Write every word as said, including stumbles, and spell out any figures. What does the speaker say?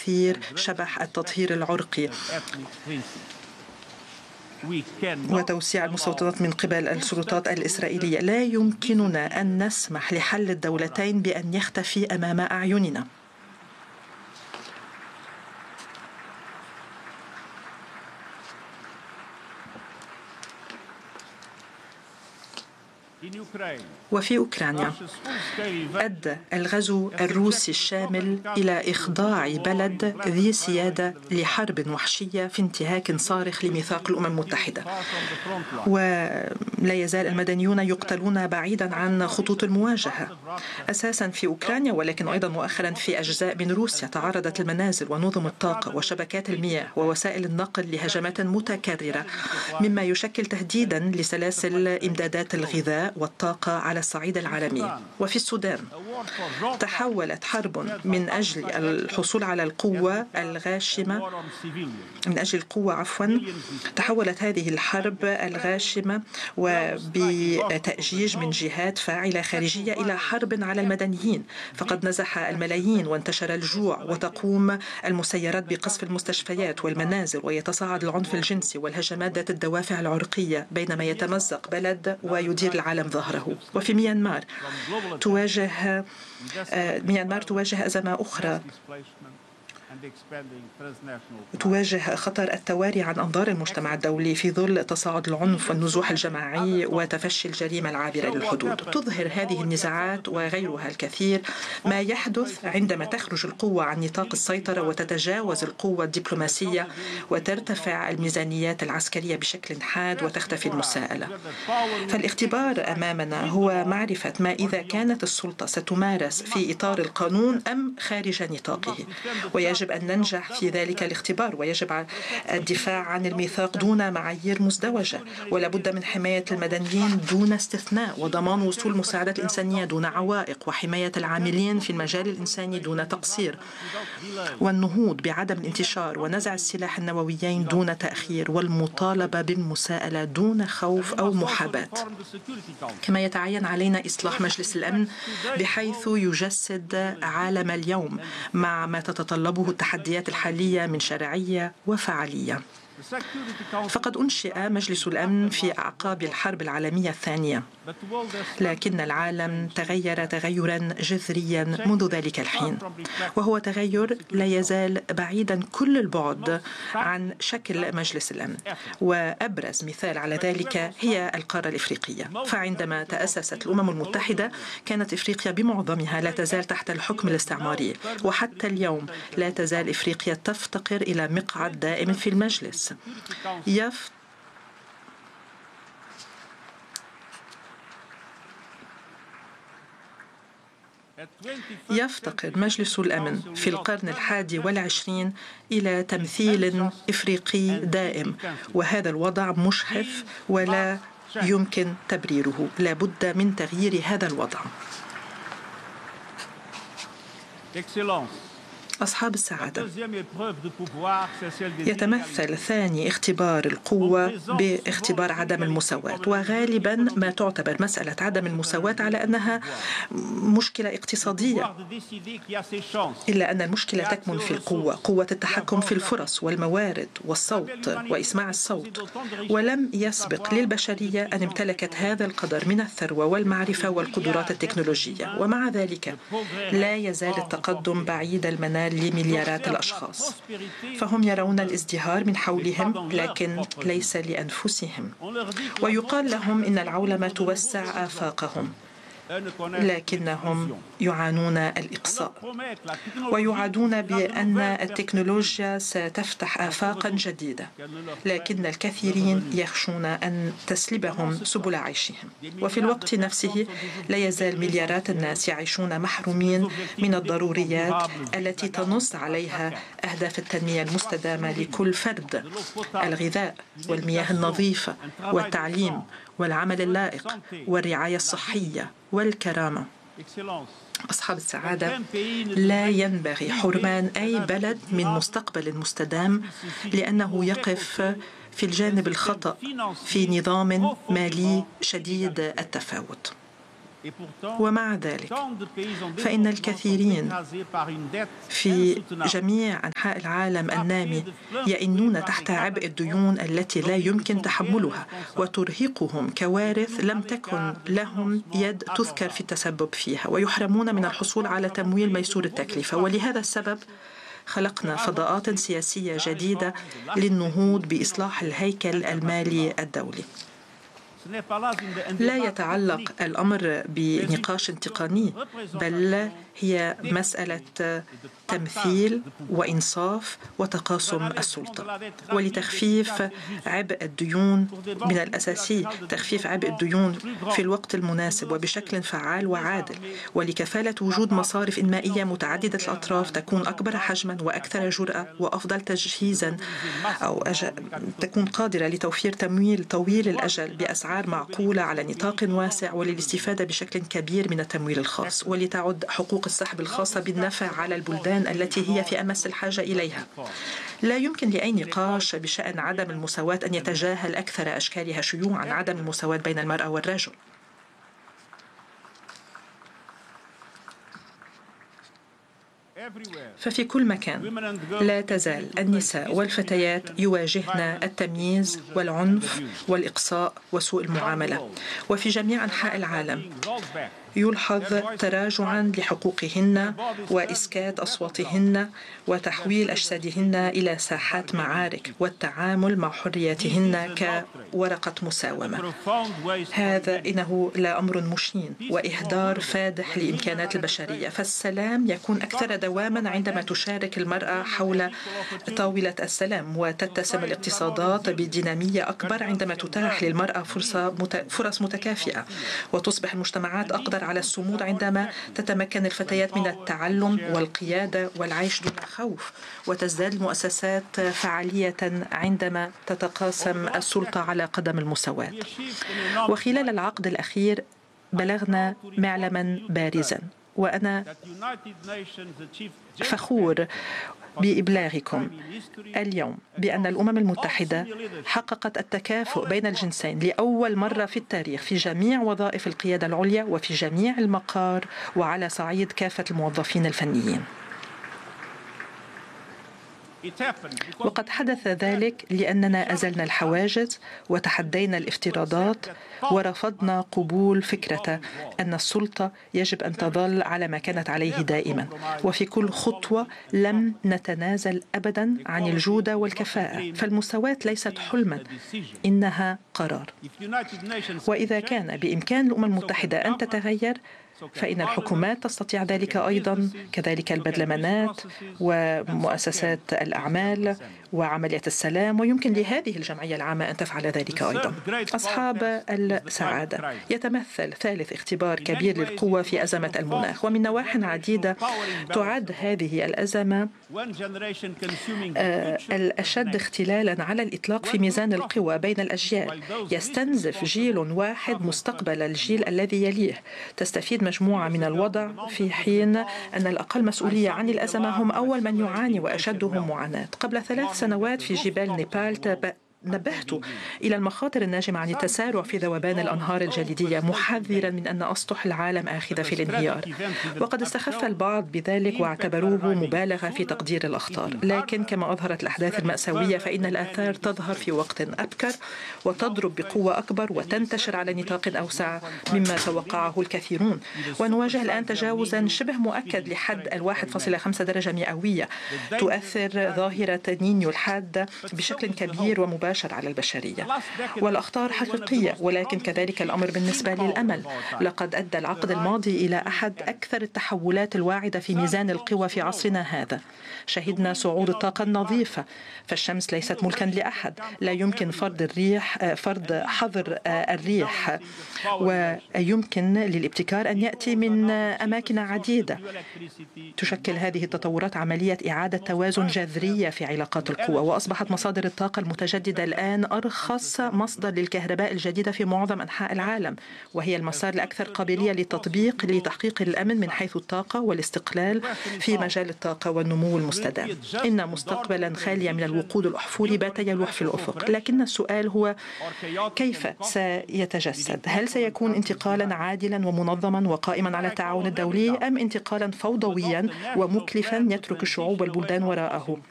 تأثير شبح التطهير العرقي وتوسيع المستوطنات من قبل السلطات الإسرائيلية. لا يمكننا أن نسمح لحل الدولتين بأن يختفي أمام أعيننا. وفي أوكرانيا أدى الغزو الروسي الشامل إلى إخضاع بلد ذي سيادة لحرب وحشية في انتهاك صارخ لميثاق الأمم المتحدة، ولا يزال المدنيون يقتلون بعيدا عن خطوط المواجهة أساسا في أوكرانيا، ولكن أيضا مؤخرا في أجزاء من روسيا تعرضت المنازل ونظم الطاقة وشبكات المياه ووسائل النقل لهجمات متكررة، مما يشكل تهديدا لسلاسل إمدادات الغذاء والطاقة على الصعيد العالمي. وفي السودان تحولت حرب من أجل الحصول على القوة الغاشمة من أجل القوة عفوا تحولت هذه الحرب الغاشمة وبتأجيج من جهات فاعلة خارجية إلى حرب على المدنيين، فقد نزح الملايين وانتشر الجوع، وتقوم المسيرات بقصف المستشفيات والمنازل، ويتصاعد العنف الجنسي والهجمات ذات الدوافع العرقية بينما يتمزق بلد ويدير العالم ظهره. وفي ميانمار تواجه ميانمار تواجه أزمة أخرى، تواجه خطر التواري عن أنظار المجتمع الدولي في ظل تصاعد العنف والنزوح الجماعي وتفشي الجريمة العابرة للحدود. تظهر هذه النزاعات وغيرها الكثير ما يحدث عندما تخرج القوة عن نطاق السيطرة وتتجاوز القوة الدبلوماسية وترتفع الميزانيات العسكرية بشكل حاد وتختفي المساءلة. فالاختبار أمامنا هو معرفة ما إذا كانت السلطة ستمارس في إطار القانون أم خارج نطاقه، ويجب أن ننجح في ذلك الاختبار، ويجب الدفاع عن الميثاق دون معايير مزدوجة، ولا بد من حماية المدنيين دون استثناء، وضمان وصول المساعدات الإنسانية دون عوائق، وحماية العاملين في المجال الإنساني دون تقصير، والنهوض بعدم الانتشار ونزع السلاح النوويين دون تأخير، والمطالبة بالمساءلة دون خوف أو محاباة. كما يتعين علينا إصلاح مجلس الأمن بحيث يجسد عالم اليوم مع ما تتطلبه التحديات الحالية من شرعية وفعالية. فقد أنشئ مجلس الأمن في أعقاب الحرب العالمية الثانية، لكن العالم تغير تغيرا جذريا منذ ذلك الحين، وهو تغير لا يزال بعيدا كل البعد عن شكل مجلس الأمن. وأبرز مثال على ذلك هي القارة الإفريقية، فعندما تأسست الأمم المتحدة كانت إفريقيا بمعظمها لا تزال تحت الحكم الاستعماري، وحتى اليوم لا تزال إفريقيا تفتقر إلى مقعد دائم في المجلس. يف... يفتقر مجلس الأمن في القرن الحادي والعشرين إلى تمثيل إفريقي دائم، وهذا الوضع مشحف ولا يمكن تبريره. لا بد من تغيير هذا الوضع. أصحاب السعادة، يتمثل ثاني اختبار القوة باختبار عدم المساواة، وغالبا ما تعتبر مسألة عدم المساواة على أنها مشكلة اقتصادية، إلا أن المشكلة تكمن في القوة، قوة التحكم في الفرص والموارد والصوت وإسماع الصوت. ولم يسبق للبشرية أن امتلكت هذا القدر من الثروة والمعرفة والقدرات التكنولوجية، ومع ذلك لا يزال التقدم بعيد المنال لمليارات الأشخاص، فهم يرون الازدهار من حولهم لكن ليس لأنفسهم، ويقال لهم إن العولمة توسع آفاقهم، لكنهم يعانون الإقصاء، ويعادون بأن التكنولوجيا ستفتح آفاقا جديدة، لكن الكثيرين يخشون أن تسلبهم سبل عيشهم. وفي الوقت نفسه لا يزال مليارات الناس يعيشون محرومين من الضروريات التي تنص عليها أهداف التنمية المستدامة لكل فرد: الغذاء والمياه النظيفة والتعليم والعمل اللائق والرعاية الصحية والكرامة. أصحاب السعادة، لا ينبغي حرمان أي بلد من مستقبل مستدام لأنه يقف في الجانب الخطأ في نظام مالي شديد التفاوت. ومع ذلك فإن الكثيرين في جميع أنحاء العالم النامي يئنون تحت عبء الديون التي لا يمكن تحملها وترهقهم كوارث لم تكن لهم يد تذكر في التسبب فيها، ويحرمون من الحصول على تمويل ميسور التكلفة. ولهذا السبب خلقنا فضاءات سياسية جديدة للنهوض بإصلاح الهيكل المالي الدولي. لا يتعلق الأمر بنقاش تقني، بل هي مسألة تمثيل وإنصاف وتقاسم السلطة. ولتخفيف عبء الديون من الأساسي تخفيف عبء الديون في الوقت المناسب وبشكل فعال وعادل، ولكفالة وجود مصارف إنمائية متعددة الأطراف تكون أكبر حجما وأكثر جرأة وأفضل تجهيزا، أو أج... تكون قادرة لتوفير تمويل طويل الأجل بأسعار معقولة على نطاق واسع، وللاستفادة بشكل كبير من التمويل الخاص، ولتعد حقوق السحب الخاصة بالنفع على البلدان التي هي في أمس الحاجة إليها. لا يمكن لأي نقاش بشأن عدم المساواة أن يتجاهل أكثر أشكالها شيوعاً عدم المساواة بين المرأة والرجل. ففي كل مكان لا تزال النساء والفتيات يواجهن التمييز والعنف والإقصاء وسوء المعاملة، وفي جميع أنحاء العالم يلحظ تراجعاً لحقوقهن وإسكات أصواتهن وتحويل أجسادهن إلى ساحات معارك والتعامل مع حرياتهن كورقة مساومة. هذا إنه لا أمر مشين وإهدار فادح لإمكانات البشرية، فالسلام يكون أكثر دواما عندما تشارك المرأة حول طاولة السلام، وتتسم الاقتصادات بدينامية أكبر عندما تتاح للمرأة فرصة فرص متكافئة، وتصبح المجتمعات أقدر على الصمود عندما تتمكن الفتيات من التعلم والقيادة والعيش دون خوف، وتزداد المؤسسات فعالية عندما تتقاسم السلطة على قدم المساواة. وخلال العقد الأخير بلغنا معلما بارزا، وأنا فخور بإبلاغكم اليوم بأن الأمم المتحدة حققت التكافؤ بين الجنسين لأول مرة في التاريخ في جميع وظائف القيادة العليا وفي جميع المقار وعلى صعيد كافة الموظفين الفنيين. وقد حدث ذلك لأننا أزلنا الحواجز وتحدينا الافتراضات ورفضنا قبول فكرة أن السلطة يجب أن تظل على ما كانت عليه دائما، وفي كل خطوة لم نتنازل أبدا عن الجودة والكفاءة، فالمساواة ليست حلما، إنها قرار. وإذا كان بإمكان الأمم المتحدة أن تتغير فإن الحكومات تستطيع ذلك أيضا، كذلك البرلمانات ومؤسسات الأعمال وعملية السلام، ويمكن لهذه الجمعية العامة أن تفعل ذلك أيضا. أصحاب السعادة يتمثل ثالث اختبار كبير للقوة في أزمة المناخ، ومن نواحٍ عديدة تعد هذه الأزمة الأشد اختلالا على الإطلاق في ميزان القوى بين الأجيال. يستنزف جيل واحد مستقبل الجيل الذي يليه. تستفيد مجموعة من الوضع في حين أن الأقل مسؤولية عن الأزمة هم أول من يعاني وأشدهم معاناة. قبل ثلاث سنوات في جبال نيبال نبهت إلى المخاطر الناجمة عن التسارع في ذوبان الأنهار الجليدية، محذرا من أن أسطح العالم آخذة في الانهيار، وقد استخف البعض بذلك واعتبروه مبالغة في تقدير الأخطار. لكن كما أظهرت الأحداث المأساوية فإن الآثار تظهر في وقت أبكر وتضرب بقوة أكبر وتنتشر على نطاق أوسع مما توقعه الكثيرون، ونواجه الآن تجاوزا شبه مؤكد لحد الواحد فاصلة خمسة درجة مئوية تؤثر ظاهرة نينيو الحادة بشكل كبير ومباشر على البشرية. والأخطار حقيقية، ولكن كذلك الأمر بالنسبة للأمل. لقد أدى العقد الماضي إلى أحد أكثر التحولات الواعدة في ميزان القوى في عصرنا هذا. شهدنا صعود الطاقة النظيفة، فالشمس ليست ملكا لأحد. لا يمكن فرض الريح فرض حظر الريح، ويمكن للابتكار أن يأتي من أماكن عديدة. تشكل هذه التطورات عملية إعادة توازن جذرية في علاقات القوى، وأصبحت مصادر الطاقة المتجددة الآن أرخص مصدر للكهرباء الجديدة في معظم أنحاء العالم، وهي المسار الأكثر قابلية للتطبيق لتحقيق الأمن من حيث الطاقة والاستقلال في مجال الطاقة والنمو المستدام. إن مستقبلا خاليا من الوقود الأحفوري بات يلوح في الأفق، لكن السؤال هو كيف سيتجسد؟ هل سيكون انتقالا عادلا ومنظما وقائما على التعاون الدولي، أم انتقالا فوضويا ومكلفا يترك الشعوب والبلدان وراءه؟